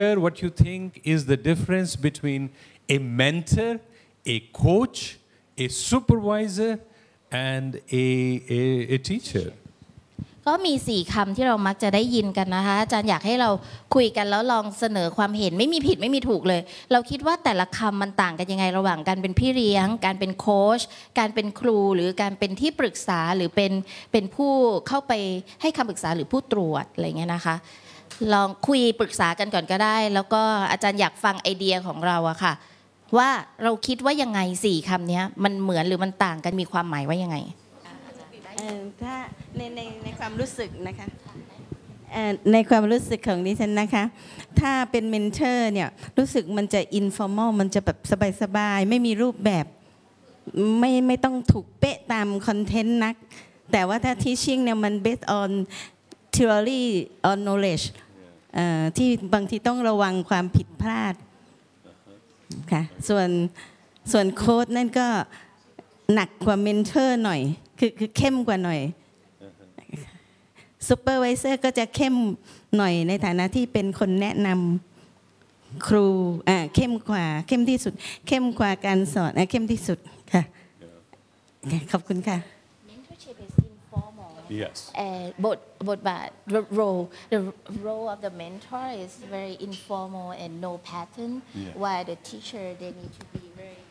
what you think is the difference between a mentor, a coach, a supervisor, and a teacher? ก็มี4 คำที่เรามักจะได้ยินกันนะคะอาจารย์อยากให้เราคุยกันแล้วลองเสนอความเห็นไม่มีผิดไม่มีถูกเลยเราคิดว่าแต่ละคำมันต่างกันยังไงระหว่างการเป็นพี่เลี้ยงการเป็นโค้ชการเป็นครูหรือการเป็นที่ปรึกษาหรือเป็นผู้เข้าไปให้คำปรึกษาหรือผู้ตรวจอะไรเงี้ยนะคะลองคุยปรึกษากันก่อนก็ได้แล้วก็อาจารย์อยากฟังไอเดียของเราอะค่ะว่าเราคิดว่ายังไง4 คำนี้มันเหมือนหรือมันต่างกันมีความหมายว่ายังไงถ้าในความรู้สึกนะคะในความรู้สึกของดิฉันนะคะถ้าเป็นเมนเทอร์เนี่ยรู้สึกมันจะอินฟอร์มอลมันจะแบบสบายๆไม่มีรูปแบบไม่ต้องถูกเป๊ะตามคอนเทนต์นักแต่ว่าถ้า teaching เนี่ยมัน based on theory on knowledge ที่บางทีต้องระวังความผิดพลาดค่ะส่วนโค้ชนั่นก็หนักกว่าเมนเทอร์หน่อยคือเข้มกว่าหน่อยซูเปอร์ไวเซอร์ก็จะเข้มหน่อยในฐานะที่เป็นคนแนะนำครูเข้มที่สุดเข้มกว่าการสอนเข้มที่สุดค่ะขอบคุณค่ะ Mentorship is informal. Yes. The role of the mentor is very informal and no pattern. While the teacher they need to be very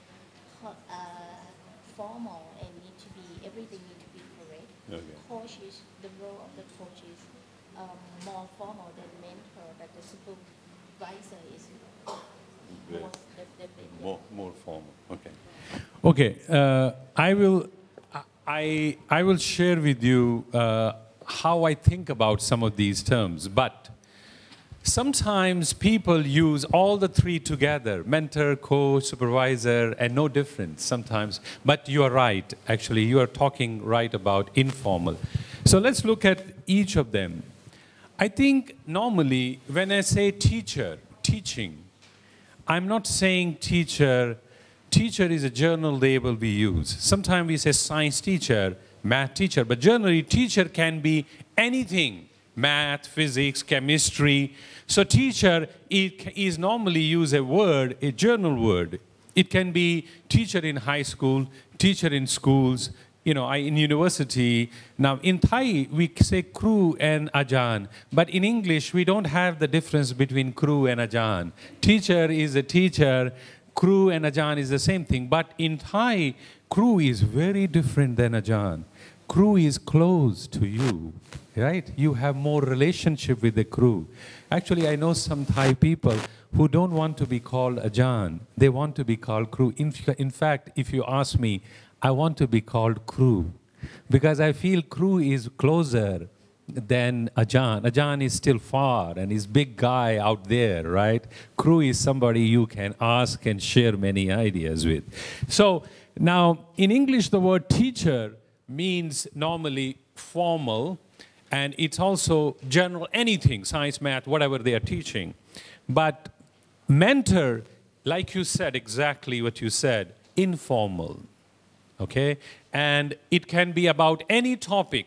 formal and everything need to be correct. The role of the coach is more formal than mentor, but the supervisor is more formal. Okay. I will share with you how I think about some of these terms, but sometimes people use all the 3 together, mentor, coach, supervisor, and no difference sometimes. But you are right, actually, you are talking right about informal. So let's look at each of them. I think normally when I say teaching, I'm not saying teacher. Teacher is a general label we use. Sometimes we say science teacher, math teacher, but generally teacher can be anything. Math, physics, chemistry. So teacher is normally use a journal word. It can be teacher in high school, teacher in schools, in university. Now in Thai we say kru and ajan, but in English we don't have the difference between kru and ajan. Teacher is a teacher, kru and ajan is the same thing, but in Thai kru is very different than ajan. Kru is close to you. Right? You have more relationship with the crew. Actually, I know some Thai people who don't want to be called Ajan. They want to be called crew. In fact, if you ask me, I want to be called crew because I feel crew is closer than Ajan. Ajan is still far and is big guy out there, right? Crew is somebody you can ask and share many ideas with. So now, in English, the word teacher means normally formal. And it's also general, anything, science, math, whatever they are teaching. But mentor, like you said, exactly what you said, informal, okay? And it can be about any topic.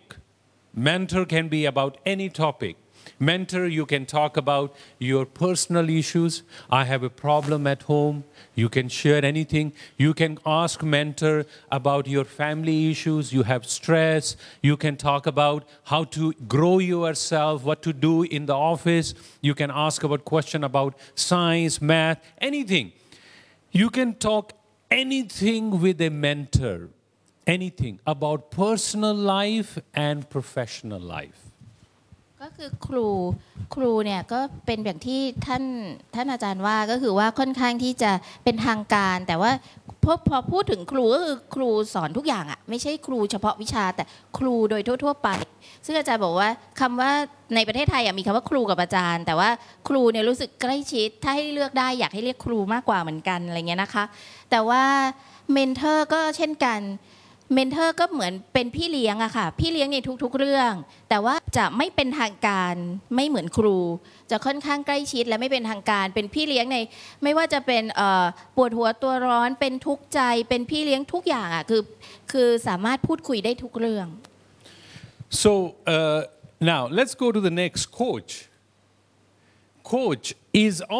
Mentor can be about any topic. Mentor, you can talk about your personal issues. I have a problem at home. You can share anything. You can ask mentor about your family issues. You have stress. You can talk about how to grow yourself, what to do in the office. You can ask about question about science, math, anything. You can talk anything with a mentor, anything about personal life and professional life. ก็คือครูเนี่ยก็เป็นอย่างที่ท่านอาจารย์ว่าก็คือว่าค่อนข้างที่จะเป็นทางการแต่ว่าพอพูดถึงครูก็คือครูสอนทุกอย่างอ่ะไม่ใช่ครูเฉพาะวิชาแต่ครูโดยทั่วๆไปซึ่งอาจารย์บอกว่าคำว่าในประเทศไทยมีคำว่าครูกับอาจารย์แต่ว่าครูเนี่ยรู้สึกใกล้ชิดถ้าให้เลือกได้อยากให้เรียกครูมากกว่าเหมือนกันอะไรเงี้ยนะคะแต่ว่าเมนเทอร์ก็เช่นกันเมนเทอร์ก็เหมือนเป็นพี่เลี้ยงอะค่ะพี่เลี้ยงในทุกๆเรื่องแต่ว่าจะไม่เป็นทางการไม่เหมือนครูจะค่อนข้างใกล้ชิดและไม่เป็นทางการเป็นพี่เลี้ยงในไม่ว่าจะเป็นปวดหัวตัวร้อนเป็นทุกข์ใจเป็นพี่เลี้ยงทุกอย่างอะคือสามารถพูดคุยได้ทุกเรื่อง So now let's go to the next coach. Coach is